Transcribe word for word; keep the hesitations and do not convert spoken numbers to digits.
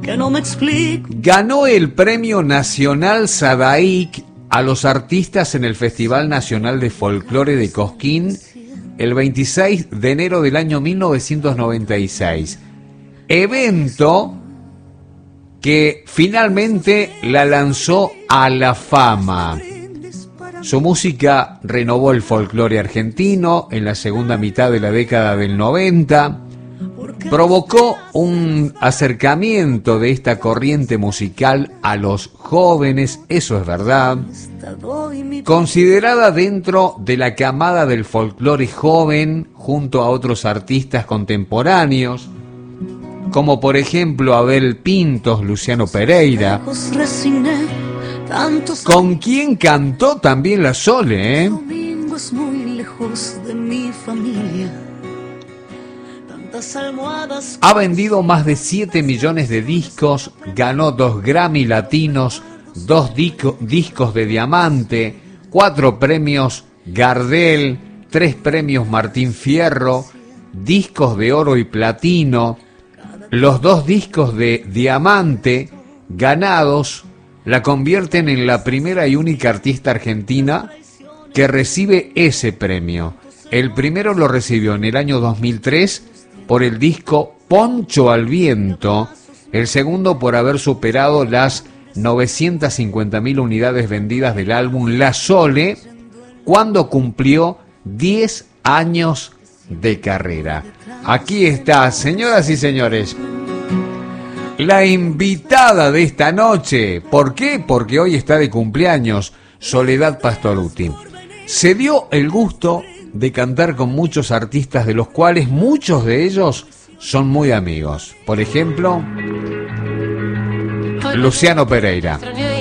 que no me explico. Ganó el Premio Nacional Sadaic a los artistas en el Festival Nacional de Folclore de Cosquín el veintiséis de enero del año mil novecientos noventa y seis. Evento que finalmente la lanzó a la fama. Su música renovó el folclore argentino en la segunda mitad de la década del noventa. Provocó un acercamiento de esta corriente musical a los jóvenes, eso es verdad. Considerada dentro de la camada del folclore joven junto a otros artistas contemporáneos, como por ejemplo Abel Pintos, Luciano Pereira, con quien cantó también la Sole, ¿eh? Ha vendido más de siete millones de discos, ganó dos Grammy latinos, dos disco, discos de diamante, cuatro premios Gardel, tres premios Martín Fierro, discos de oro y platino. Los dos discos de diamante ganados la convierten en la primera y única artista argentina que recibe ese premio. El primero lo recibió en el año dos mil tres por el disco Poncho al Viento, el segundo por haber superado las novecientas cincuenta mil unidades vendidas del álbum La Sole, cuando cumplió diez años de carrera. Aquí está, señoras y señores, la invitada de esta noche. ¿Por qué? Porque hoy está de cumpleaños Soledad Pastorutti. Se dio el gusto de cantar con muchos artistas, de los cuales muchos de ellos son muy amigos. Por ejemplo, Luciano Pereira.